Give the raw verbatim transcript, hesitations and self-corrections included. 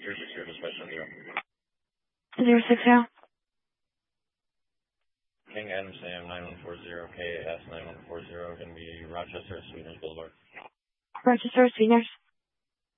Zero six zero, dispatch on zero. Zero six zero. King Adam Sam nine one four zero K S nine one four zero, going to be Rochester, Sweetners Boulevard. Rochester, Sweetners.